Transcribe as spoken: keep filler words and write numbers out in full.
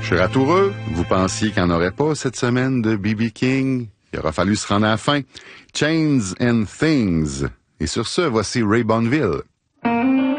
Cher Ratoureux, vous pensiez qu'il n'y en aurait pas cette semaine de B B King? Il aura fallu se rendre à la fin. Chains and Things. Et sur ce, voici Ray Bonneville.